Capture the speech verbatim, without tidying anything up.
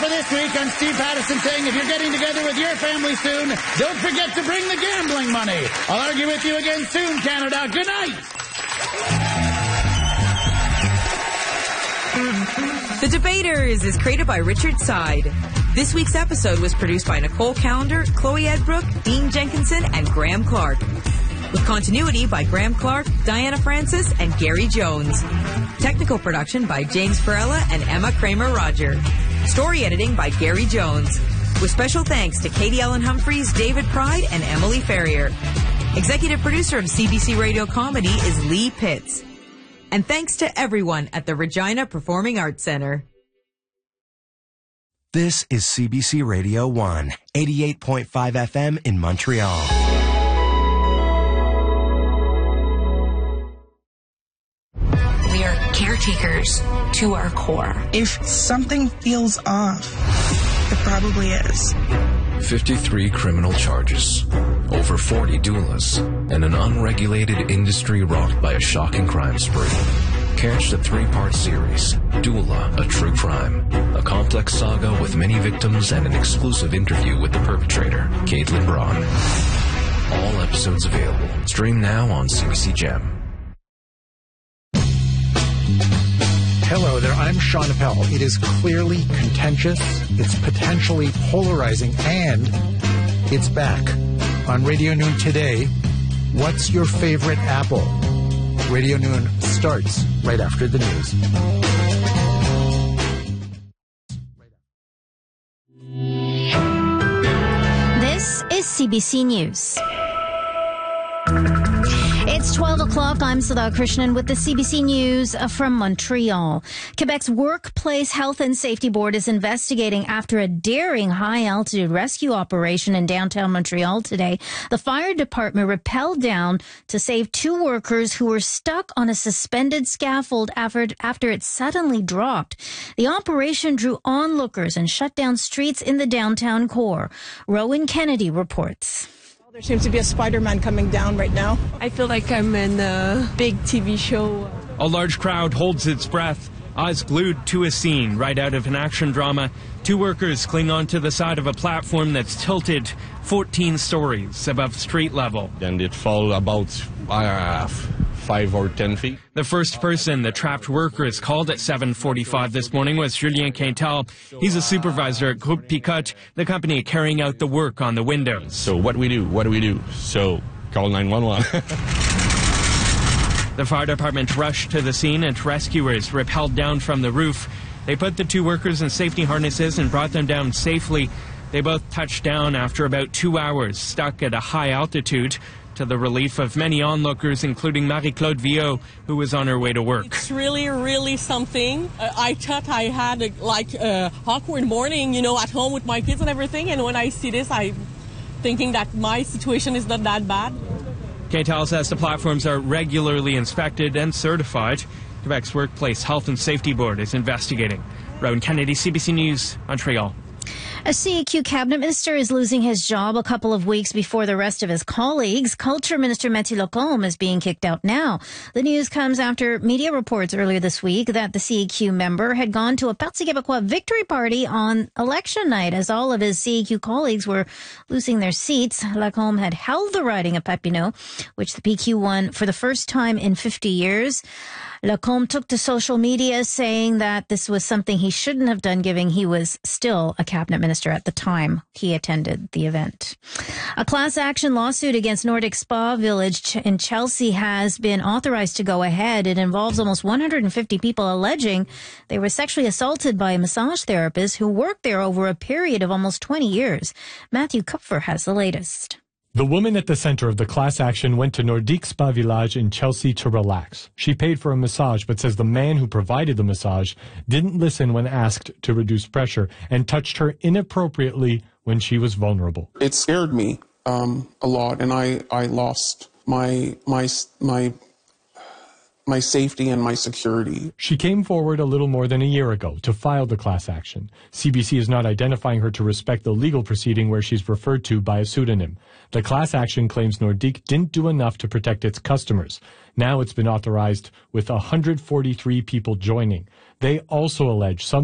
for this week. I'm Steve Patterson saying if you're getting together with your family soon, don't forget to bring the gambling money. I'll argue with you again soon, Canada. Good night. The Debaters is created by Richard Side. This week's episode was produced by Nicole Callender, Chloe Edbrook, Dean Jenkinson, and Graham Clark. With continuity by Graham Clark, Diana Francis, and Gary Jones. Technical production by James Perella and Emma Kramer-Roger. Story editing by Gary Jones. With special thanks to Katie Ellen Humphreys, David Pride, and Emily Ferrier. Executive producer of C B C Radio Comedy is Lee Pitts. And thanks to everyone at the Regina Performing Arts Center. This is C B C Radio one, eighty-eight point five F M in Montreal. We are caretakers to our core. If something feels off, it probably is. fifty-three criminal charges, over forty doulas, and an unregulated industry rocked by a shocking crime spree. Catch the three-part series, Doula, A True Crime, a complex saga with many victims and an exclusive interview with the perpetrator, Caitlin Braun. All episodes available. Stream now on C B C Gem. Hello there, I'm Sean Appel. It is clearly contentious, it's potentially polarizing, and it's back. On Radio Noon today, what's your favorite apple? Radio Noon starts right after the news. This is C B C News. It's twelve o'clock. I'm Sudha Krishnan with the C B C News from Montreal. Quebec's Workplace Health and Safety Board is investigating after a daring high-altitude rescue operation in downtown Montreal today. The fire department rappelled down to save two workers who were stuck on a suspended scaffold after, after it suddenly dropped. The operation drew onlookers and shut down streets in the downtown core. Rowan Kennedy reports. There seems to be a Spider-Man coming down right now. I feel like I'm in a big T V show. A large crowd holds its breath, eyes glued to a scene right out of an action drama. Two workers cling onto the side of a platform that's tilted fourteen stories above street level. And it fell about uh, five or ten feet. The first person the trapped workers called at seven forty-five this morning was Julien Quintal. He's a supervisor at Groupe Picotte, the company carrying out the work on the windows. So what we do? What do we do? So call nine one one. The fire department rushed to the scene and rescuers rappelled down from the roof. They put the two workers in safety harnesses and brought them down safely. They both touched down after about two hours, stuck at a high altitude, to the relief of many onlookers, including Marie-Claude Villot, who was on her way to work. It's really, really something. Uh, I thought I had a, like a awkward morning, you know, at home with my kids and everything, and when I see this, I'm thinking that my situation is not that bad. Quintal says the platforms are regularly inspected and certified. Quebec's Workplace Health and Safety Board is investigating. Rowan Kennedy, C B C News, Montreal. A C E Q cabinet minister is losing his job a couple of weeks before the rest of his colleagues. Culture Minister Mathieu Lacombe is being kicked out now. The news comes after media reports earlier this week that the C E Q member had gone to a Parti Québécois victory party on election night as all of his C E Q colleagues were losing their seats. Lacombe had held the riding of Papineau, which the P Q won for the first time in fifty years. Lacombe took to social media saying that this was something he shouldn't have done, given he was still a cabinet minister at the time he attended the event. A class action lawsuit against Nordic Spa Village in Chelsea has been authorized to go ahead. It involves almost one hundred fifty people alleging they were sexually assaulted by a massage therapist who worked there over a period of almost twenty years. Matthew Kupfer has the latest. The woman at the center of the class action went to Nordique Spa Village in Chelsea to relax. She paid for a massage, but says the man who provided the massage didn't listen when asked to reduce pressure and touched her inappropriately when she was vulnerable. It scared me um, a lot, and I, I lost my my my my safety and my security. She came forward a little more than a year ago to file the class action. C B C is not identifying her to respect the legal proceeding where she's referred to by a pseudonym. The class action claims Nordique didn't do enough to protect its customers. Now it's been authorized with one hundred forty-three people joining. They also allege some